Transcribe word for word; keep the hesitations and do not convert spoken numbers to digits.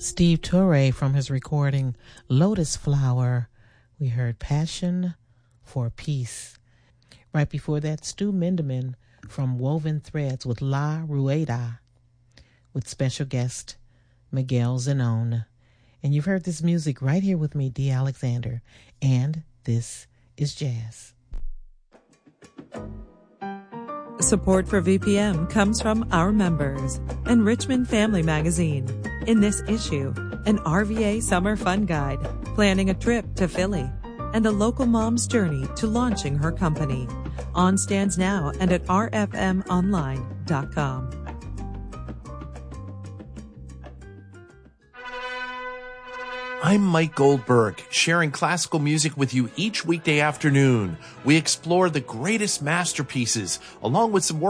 Steve Turre from his recording Lotus Flower. We heard Passion for Peace. Right before that, Stu Minderman from Woven Threads with La Rueda, with special guest Miguel Zanone. And you've heard this music right here with me, Dee Alexander. And this is Jazz. Support for V P M comes from our members and Richmond Family Magazine. In this issue, an R V A summer fun guide, planning a trip to Philly, and a local mom's journey to launching her company. On stands now and at r f m online dot com. I'm Mike Goldberg, sharing classical music with you each weekday afternoon. We explore the greatest masterpieces, along with some